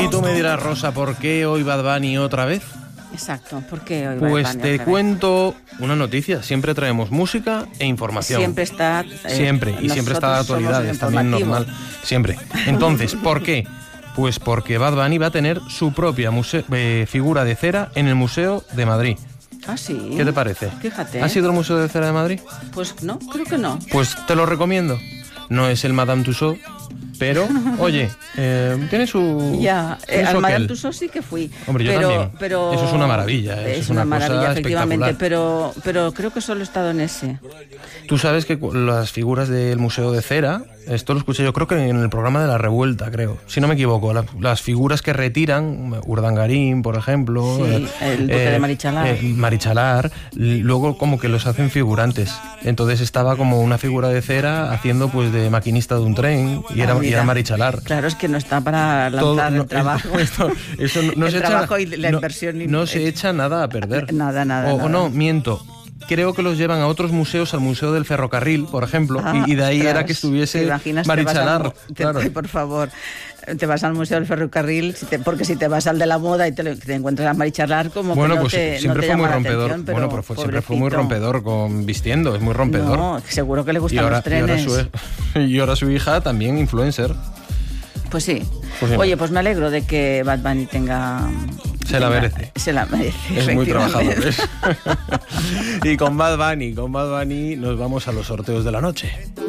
Y tú me dirás, Rosa, ¿por qué hoy Bad Bunny otra vez? Exacto, ¿por qué hoy Pues Bad Bunny te otra vez? cuento una noticia. Siempre traemos música e información. Siempre está... Siempre. Y siempre está de nosotros somos actualidad. el Es también informativo. normal. Siempre. Entonces, ¿por qué? Pues porque Bad Bunny va a tener su propia figura de cera en el Museo de Madrid. Ah, sí. ¿Qué te parece? Fíjate. ¿Has ido al Museo de Cera de Madrid? Pues no, creo que no. Pues te lo recomiendo. No es el Madame Tussauds, pero, oye, tiene su... Ya, tiene su al Madame aquel. Tussauds sí que fui. Hombre, yo también. Pero Eso es una maravilla, Es una cosa maravilla, efectivamente. espectacular. Pero creo que solo he estado en ese. Tú sabes que las figuras del Museo de Cera, esto lo escuché yo creo que en el programa de La Revuelta, creo, si no me equivoco, las figuras que retiran, Urdangarín, por ejemplo, Sí, el duque de Marichalar. Marichalar, luego como que los hacen figurantes. Entonces estaba como una figura de cera haciendo pues de maquinista de un tren y era Marichalar. Claro, es que no está para lanzar el trabajo. Eso no el se trabajo echa, y la inversión. No se echa nada a perder. Nada. O no, miento. Creo que los llevan a otros museos, al Museo del Ferrocarril, por ejemplo, y de ahí ostras, era que estuviese Marichalar. Claro. Por favor, te vas al Museo del Ferrocarril, porque si te vas al de la moda y te encuentras a Marichalar, como bueno, que no pues te, siempre no te fue muy llama la rompedor. atención, pero Bueno, pero siempre fue muy pobrecito. rompedor vistiendo, es muy rompedor. No, seguro que le gustan los trenes. Y ahora su hija también influencer. Pues sí. Pues sí. Oye, pues me alegro de que Bad Bunny Se la merece. Se la merece. Es muy trabajador. efectivamente. Y con Bad Bunny nos vamos a los sorteos de la noche.